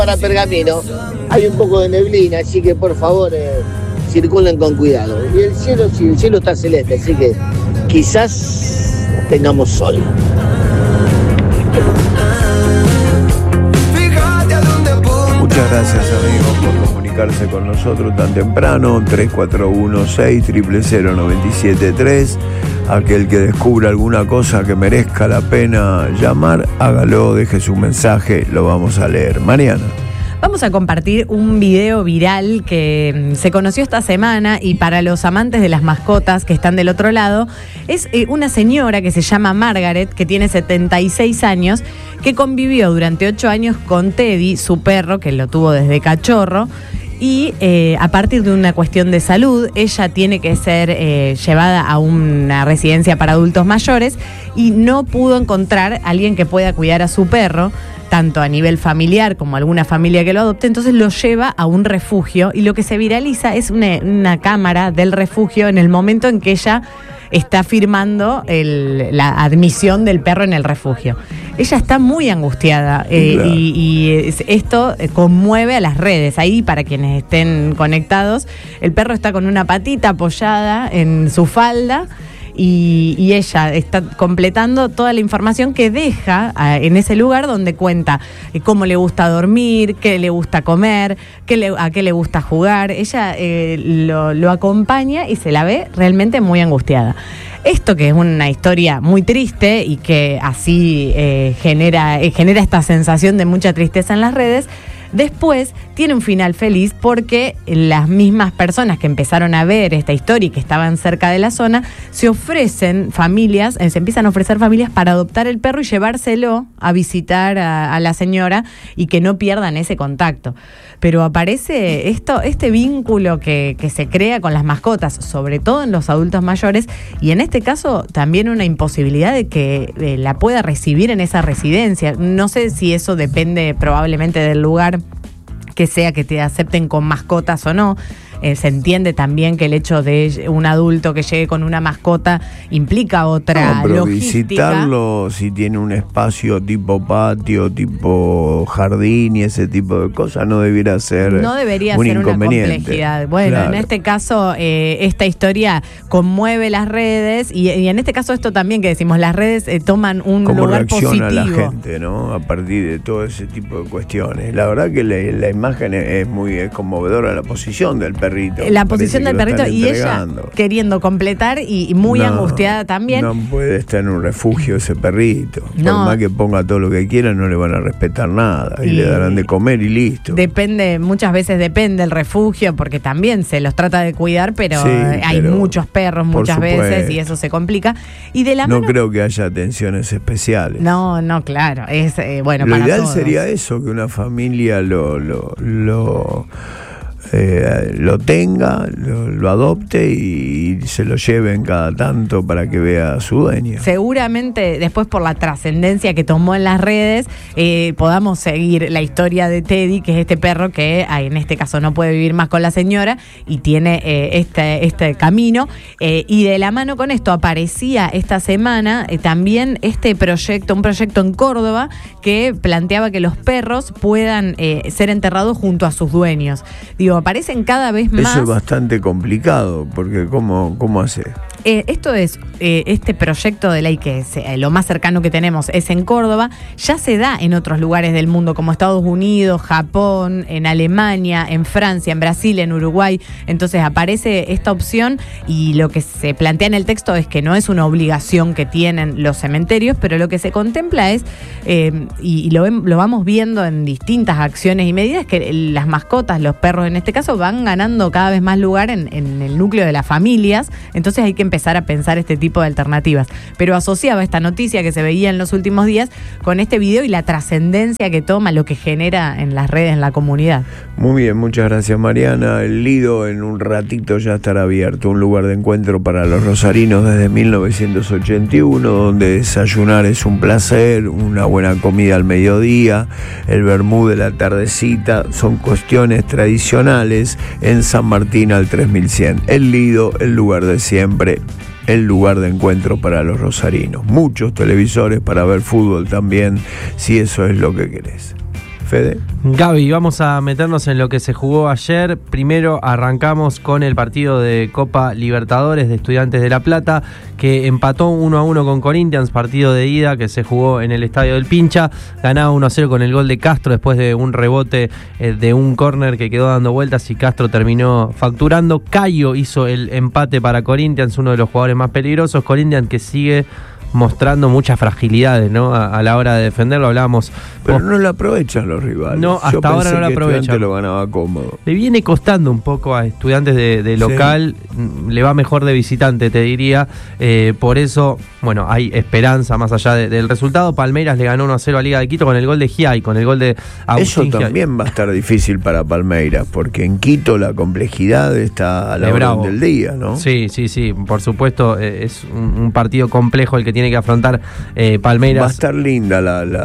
Para Pergamino hay un poco de neblina, así que por favor circulen con cuidado. Y el cielo está celeste, así que quizás tengamos sol. Muchas gracias, amigos, por comunicarse con nosotros tan temprano. 3416-000973. Aquel que descubra alguna cosa que merezca la pena llamar, hágalo, deje su mensaje, lo vamos a leer. Mariana. Vamos a compartir un video viral que se conoció esta semana, y para los amantes de las mascotas que están del otro lado, es una señora que se llama Margaret, que tiene 76 años, que convivió durante 8 años con Teddy, su perro, que lo tuvo desde cachorro. Y a partir de una cuestión de salud, ella tiene que ser llevada a una residencia para adultos mayores y no pudo encontrar a alguien que pueda cuidar a su perro, tanto a nivel familiar como alguna familia que lo adopte. Entonces lo lleva a un refugio, y lo que se viraliza es una cámara del refugio en el momento en que ella está firmando la admisión del perro en el refugio. Ella está muy angustiada, claro. y esto conmueve a las redes. Ahí, para quienes estén conectados, el perro está con una patita apoyada en su falda, y ella está completando toda la información que deja en ese lugar, donde cuenta cómo le gusta dormir, qué le gusta comer, a qué le gusta jugar. Ella lo acompaña y se la ve realmente muy angustiada. Esto, que es una historia muy triste y que así genera esta sensación de mucha tristeza en las redes, después tiene un final feliz, porque las mismas personas que empezaron a ver esta historia y que estaban cerca de la zona, se empiezan a ofrecer familias para adoptar el perro y llevárselo a visitar a la señora, y que no pierdan ese contacto. Pero aparece este vínculo que se crea con las mascotas, sobre todo en los adultos mayores, y en este caso también una imposibilidad de que la pueda recibir en esa residencia. No sé si eso depende probablemente del lugar que sea, que te acepten con mascotas o no. Se entiende también que el hecho de un adulto que llegue con una mascota implica otra pero logística. Visitarlo, si tiene un espacio tipo patio, tipo jardín y ese tipo de cosas, no debería ser una complejidad. Bueno, claro. En este caso, esta historia conmueve las redes, y en este caso esto también que decimos, las redes toman un lugar positivo. ¿Cómo reacciona la gente, no? A partir de todo ese tipo de cuestiones. La verdad que la imagen es muy conmovedora, la posición del perro. La posición del perrito, y ella queriendo completar y muy angustiada también. No puede estar en un refugio ese perrito. Por más que ponga todo lo que quiera, no le van a respetar nada, y le darán de comer y listo. Muchas veces depende el refugio, porque también se los trata de cuidar, pero hay muchos perros muchas veces, y eso se complica. Y de la mano, creo que haya atenciones especiales. No, claro. Es bueno. Lo para ideal todos sería eso, que una familia lo tenga, lo adopte y se lo lleven cada tanto para que vea a su dueño. Seguramente después, por la trascendencia que tomó en las redes, podamos seguir la historia de Teddy, que es este perro que en este caso no puede vivir más con la señora y tiene este camino, y de la mano con esto aparecía esta semana también un proyecto en Córdoba que planteaba que los perros puedan ser enterrados junto a sus dueños. Aparecen cada vez más. Eso es bastante complicado, porque ¿cómo hace? Esto es este proyecto de ley, que es lo más cercano que tenemos es en Córdoba. Ya se da en otros lugares del mundo, como Estados Unidos, Japón, en Alemania, en Francia, en Brasil, en Uruguay. Entonces aparece esta opción, y lo que se plantea en el texto es que no es una obligación que tienen los cementerios, pero lo que se contempla es, y lo vamos viendo en distintas acciones y medidas, que las mascotas, los perros en este caso, van ganando cada vez más lugar en el núcleo de las familias. Entonces hay que empezar a pensar este tipo de alternativas. Pero asociaba esta noticia que se veía en los últimos días con este video y la trascendencia que toma, lo que genera en las redes, en la comunidad. Muy bien, muchas gracias, Mariana. El Lido en un ratito ya estará abierto, un lugar de encuentro para los rosarinos desde 1981, donde desayunar es un placer, una buena comida al mediodía, el vermú de la tardecita, son cuestiones tradicionales en San Martín al 3100. El Lido, el lugar de siempre, el lugar de encuentro para los rosarinos. Muchos televisores para ver fútbol también, si eso es lo que querés. Fede. Gaby, vamos a meternos en lo que se jugó ayer. Primero arrancamos con el partido de Copa Libertadores de Estudiantes de La Plata, que empató 1-1 con Corinthians, partido de ida que se jugó en el Estadio del Pincha. Ganaba 1-0 con el gol de Castro después de un rebote de un córner que quedó dando vueltas y Castro terminó facturando. Cayo hizo el empate para Corinthians, uno de los jugadores más peligrosos. Corinthians que sigue mostrando muchas fragilidades, ¿no? A la hora de defenderlo, hablábamos. Pero no lo aprovechan los rivales. No, hasta ahora no lo aprovechan. Estudiantes lo ganaba cómodo. Le viene costando un poco a Estudiantes de local, sí. Le va mejor de visitante, te diría. Por eso, bueno, hay esperanza más allá del resultado. Palmeiras le ganó 1-0 a Liga de Quito con el gol de Giai, con el gol de Agustín Eso también Giai. Va a estar difícil para Palmeiras, porque en Quito la complejidad está a la orden del día, ¿no? Sí, por supuesto, es un partido complejo el que tiene que afrontar Palmeiras. Va a estar linda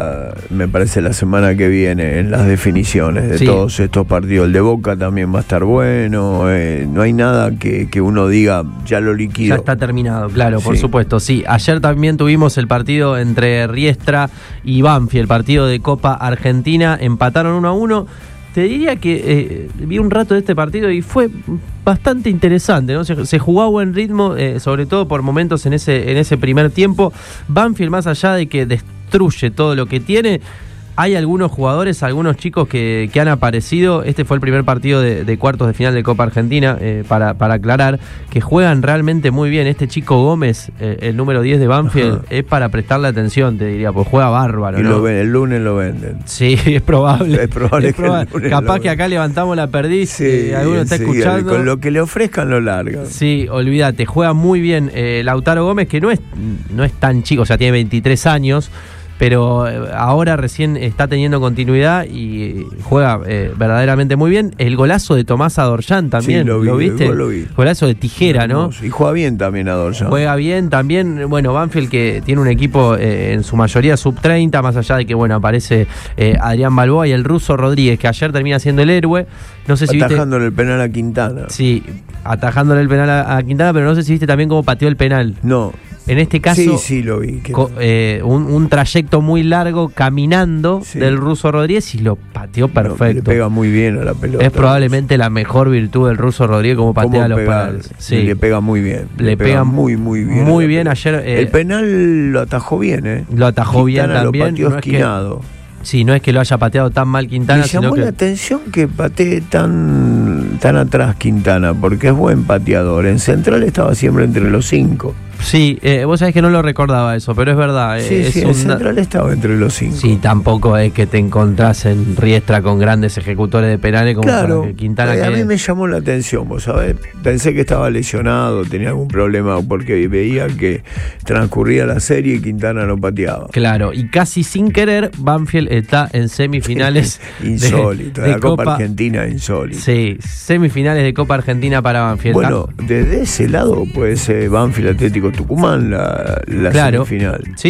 me parece la semana que viene en las definiciones de todos estos partidos. El de Boca también va a estar bueno. No hay nada que uno diga ya lo liquidó. Ya está terminado, claro, por supuesto. Sí, ayer también tuvimos el partido entre Riestra y Banfield, el partido de Copa Argentina. Empataron 1-1. Te diría que vi un rato de este partido y fue bastante interesante, ¿no? Se jugó a buen ritmo, sobre todo por momentos en ese primer tiempo. Banfield, más allá de que destruye todo lo que tiene, hay algunos jugadores, algunos chicos que han aparecido. Este fue el primer partido de cuartos de final de Copa Argentina, para aclarar, que juegan realmente muy bien. Este chico Gómez, el número 10 de Banfield, es para prestarle atención, te diría, pues juega bárbaro, y ¿no? el lunes lo venden. Sí, es probable. Es probable. Capaz que acá levantamos la perdiz, alguno está escuchando. Con lo que le ofrezcan lo largan. Sí, olvídate, juega muy bien Lautaro Gómez, que no es tan chico, o sea, tiene 23 años, pero ahora recién está teniendo continuidad y juega verdaderamente muy bien. El golazo de Tomás Adorján también, sí, ¿lo viste? Lo vi. Golazo de tijera, ¿no? Y juega bien también Adorján. Juega bien también. Bueno, Banfield, que tiene un equipo en su mayoría sub-30, más allá de que, bueno, aparece Adrián Balboa y el ruso Rodríguez, que ayer termina siendo el héroe. No sé si atajándole el penal a Quintana. Sí, atajándole el penal a Quintana, pero no sé si viste también cómo pateó el penal. No. En este caso, sí, lo vi. Un trayecto muy largo caminando del ruso Rodríguez y lo pateó perfecto. Le pega muy bien a la pelota. Es probablemente la mejor virtud del ruso Rodríguez, como patea los penales. Sí. Le pega muy bien. Le pega muy bien. Muy bien ayer. El penal lo atajó bien, Lo atajó Quintana bien también. Lo pateó esquinado. Sí, no es que lo haya pateado tan mal Quintana. Me llamó la atención que patee tan atrás Quintana, porque es buen pateador. En Central estaba siempre entre los 5. Sí, vos sabés que no lo recordaba eso, pero es verdad. Sí, en Central estaba entre los 5. Sí, tampoco es que te encontrás en Riestra con grandes ejecutores de penales como claro, Quintana. A mí me llamó la atención, vos sabés. Pensé que estaba lesionado, tenía algún problema, porque veía que transcurría la serie y Quintana no pateaba. Claro, y casi sin querer, Banfield está en semifinales. Insólito, de la Copa Argentina insólito. Sí, semifinales de Copa Argentina para Banfield. Bueno, desde ese lado puede ser Banfield Atlético Tucumán la semifinal. Sí,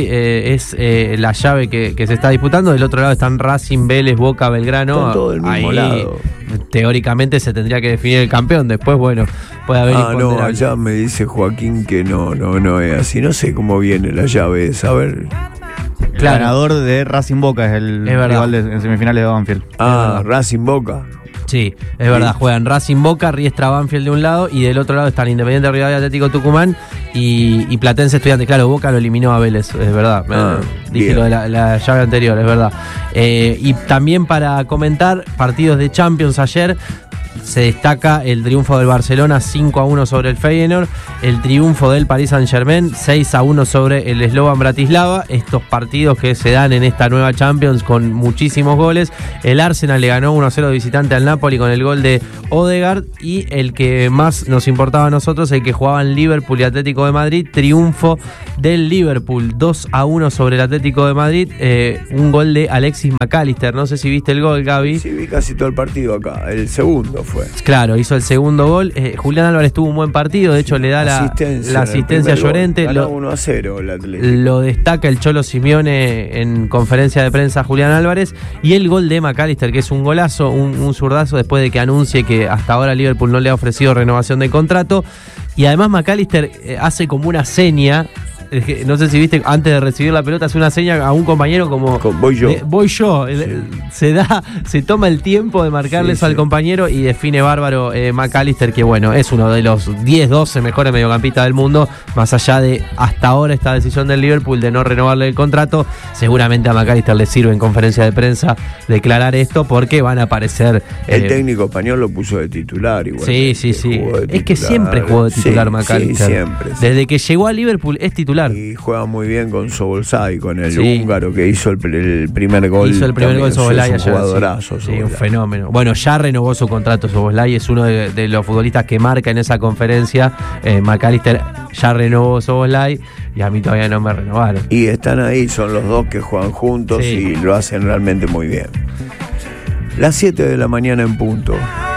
es la llave que se está disputando. Del otro lado están Racing, Vélez, Boca, Belgrano. Están todo del mismo lado. Teóricamente se tendría que definir el campeón. Después, bueno, puede haber no, allá me dice Joaquín que no es así. No sé cómo viene la llave esa. A ver. El ganador de Racing Boca es el rival en semifinales de Banfield. Racing Boca. Sí, es verdad, juegan Racing Boca, Riestra Banfield de un lado y del otro lado están Independiente Rivadavia Atlético Tucumán y Platense Estudiantes. Claro, Boca lo eliminó a Vélez, es verdad. Dije bien. Lo de la llave anterior, es verdad. Y también para comentar, partidos de Champions ayer. Se destaca el triunfo del Barcelona 5-1 sobre el Feyenoord, el triunfo del Paris Saint-Germain 6-1 sobre el Slovan Bratislava. Estos partidos que se dan en esta nueva Champions con muchísimos goles. El Arsenal le ganó 1-0 de visitante al Napoli con el gol de Odegaard, y el que más nos importaba a nosotros, el que jugaban Liverpool y Atlético de Madrid, triunfo del Liverpool 2-1 sobre el Atlético de Madrid, un gol de Alexis McAllister. No sé si viste el gol, Gaby. Sí, vi casi todo el partido acá, el segundo fue. Claro, hizo el segundo gol. Julián Álvarez tuvo un buen partido, de hecho le da la asistencia a Llorente. Ganó 1-0 el Atlético. Lo destaca el Cholo Simeone en conferencia de prensa a Julián Álvarez. Y el gol de McAllister, que es un golazo, un zurdazo, después de que anuncie que hasta ahora Liverpool no le ha ofrecido renovación de contrato. Y además McAllister hace como una seña no sé si viste, antes de recibir la pelota hace una seña a un compañero como voy yo. Voy yo. Sí. Se toma el tiempo de marcarle eso al compañero y define bárbaro McAllister, que bueno, es uno de los 10-12 mejores mediocampistas del mundo, más allá de hasta ahora esta decisión del Liverpool de no renovarle el contrato. Seguramente a McAllister le sirve en conferencia de prensa declarar esto, porque van a aparecer... El técnico español lo puso de titular igual. Sí. Es que siempre jugó de titular McAllister. Sí, siempre. Desde que llegó a Liverpool es titular. Y juega muy bien con Szoboszlai, con el húngaro que hizo el primer gol. Hizo el primer gol Szoboszlai ayer. Jugadorazo. Sí, un fenómeno. Bueno, ya renovó su contrato Szoboszlai, es uno de los futbolistas que marca en esa conferencia. McAllister ya renovó Szoboszlai y a mí todavía no me renovaron. Y están ahí, son los dos que juegan juntos y lo hacen realmente muy bien. Las 7 de la mañana en punto.